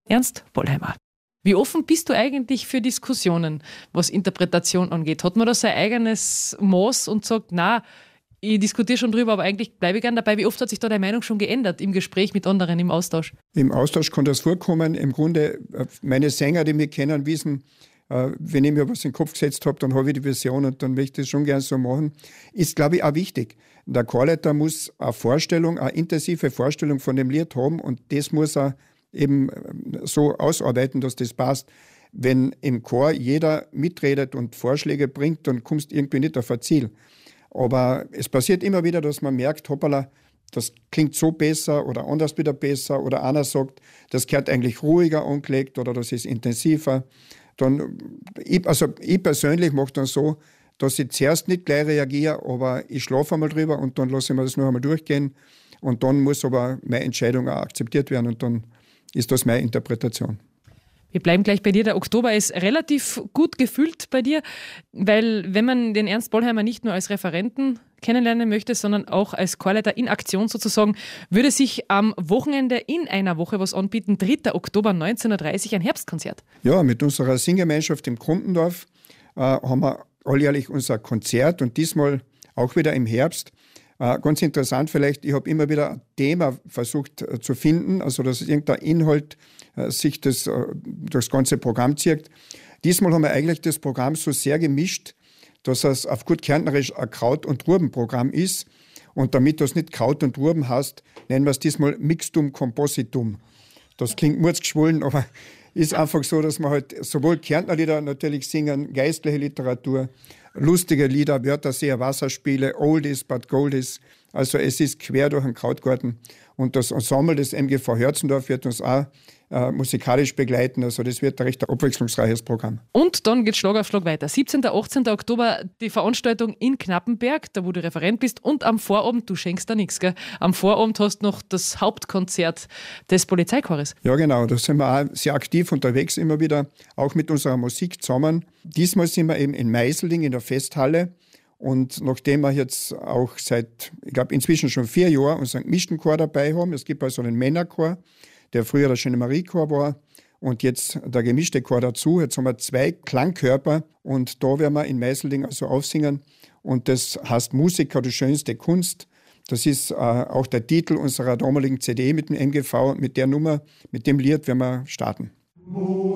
Ernst Bollheimer. Wie offen bist du eigentlich für Diskussionen, was Interpretation angeht? Hat man da sein eigenes Maß und sagt, na, ich diskutiere schon drüber, aber eigentlich bleibe ich gern dabei. Wie oft hat sich da deine Meinung schon geändert im Gespräch mit anderen, im Austausch? Im Austausch kann das vorkommen. Im Grunde, meine Sänger, die mich kennen, wissen, wenn ich mir was in den Kopf gesetzt habe, dann habe ich die Version und dann möchte ich es schon gerne so machen. Ist, glaube ich, auch wichtig. Der Chorleiter muss eine intensive Vorstellung von dem Lied haben und das muss er eben so ausarbeiten, dass das passt. Wenn im Chor jeder mitredet und Vorschläge bringt, dann kommst du irgendwie nicht auf ein Ziel. Aber es passiert immer wieder, dass man merkt, hoppala, das klingt so besser oder anders wieder besser oder einer sagt, das gehört eigentlich ruhiger angelegt oder das ist intensiver. Ich persönlich mache dann so, dass ich zuerst nicht gleich reagiere, aber ich schlafe einmal drüber und dann lasse ich mir das noch einmal durchgehen und dann muss aber meine Entscheidung auch akzeptiert werden und dann ist das meine Interpretation. Wir bleiben gleich bei dir. Der Oktober ist relativ gut gefüllt bei dir, weil wenn man den Ernst Bollheimer nicht nur als Referenten kennenlernen möchte, sondern auch als Chorleiter in Aktion sozusagen, würde sich am Wochenende in einer Woche was anbieten, 3. Oktober 19.30 Uhr, ein Herbstkonzert. Ja, mit unserer Singgemeinschaft im Kundendorf haben wir alljährlich unser Konzert und diesmal auch wieder im Herbst. Ganz interessant vielleicht, ich habe immer wieder ein Thema versucht zu finden, also dass irgendein Inhalt sich durchs ganze Programm zieht. Diesmal haben wir eigentlich das Programm so sehr gemischt, dass es auf gut Kärntnerisch ein Kraut- und Rubenprogramm ist. Und damit das nicht Kraut und Ruben heißt, nennen wir es diesmal Mixtum Compositum. Das klingt murzgeschwollen, aber ist einfach so, dass wir halt sowohl Kärntnerlieder natürlich singen, geistliche Literatur, lustige Lieder, Wörterseher, Wasserspiele, Oldies but Goldies. Also es ist quer durch den Krautgarten. Und das Ensemble des MGV Hörzendorf wird uns auch musikalisch begleiten. Also das wird ein recht abwechslungsreiches Programm. Und dann geht Schlag auf Schlag weiter. 17. 18. Oktober die Veranstaltung in Knappenberg, da wo du Referent bist. Und am Vorabend, du schenkst da nichts, gell? Am Vorabend hast du noch das Hauptkonzert des Polizeichores. Ja genau, da sind wir auch sehr aktiv unterwegs immer wieder, auch mit unserer Musik zusammen. Diesmal sind wir eben in Meiseling in der Festhalle. Und nachdem wir jetzt auch seit, ich glaube, inzwischen schon 4 Jahren unseren gemischten Chor dabei haben, es gibt also einen Männerchor, der früher der Genemarie-Chor war und jetzt der gemischte Chor dazu. Jetzt haben wir 2 Klangkörper und da werden wir in Meiseling also aufsingen. Und das heißt Musiker, die schönste Kunst. Das ist auch der Titel unserer damaligen CD mit dem MGV. Mit der Nummer, mit dem Lied werden wir starten.